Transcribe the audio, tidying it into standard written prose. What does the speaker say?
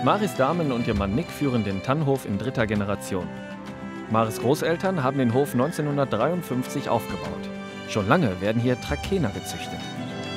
Maris Damen und ihr Mann Nick führen den Tannhof in 3. Generation. Maris Großeltern haben den Hof 1953 aufgebaut. Schon lange werden hier Trakehner gezüchtet.